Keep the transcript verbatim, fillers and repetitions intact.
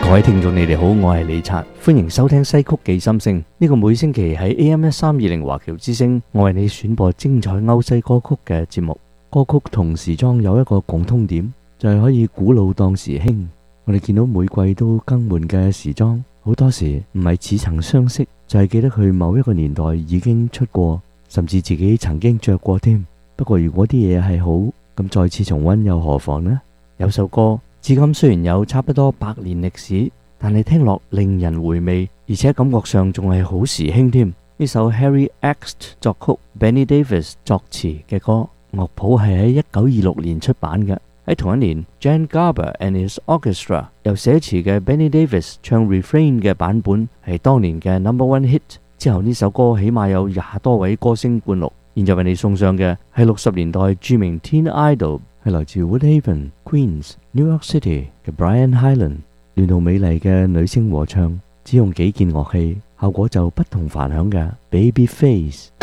各位聽眾你哋好，我係李察，歡迎收聽西曲記心聲。呢個每星期喺 A M 一三二零華僑之聲，我為你選播精彩歐西歌曲嘅節目。歌曲同時裝有一個共通點，就係可以古老當時興。我哋見到每季都更換嘅時裝，好多時唔係似曾相識，就係記得佢某一個年代已經出過，甚至自己曾經着過添。不過如果啲嘢係好，咁再次重溫又何妨呢？有首歌至今雖然有差不多百年歷史，但係聽落令人回味，而且感覺上仲係好時興添。呢首 Harry Ext 作曲、Benny Davis 作詞嘅歌，樂譜係喺一九二六年出版嘅。喺同一年 Jan Garber and his Orchestra 由寫詞嘅 Benny Davis 唱 refrain 嘅版本係當年嘅 number one hit。之後呢首歌起碼有廿多位歌星灌錄。現在為你送上嘅係六十年代著名 Teen Idol， 係來自 Woodhaven、Queens、New York City 嘅 Brian Hyland， 嫩到美麗嘅女聲和唱，只用幾件樂器，效果就不同凡響嘅 Babyface。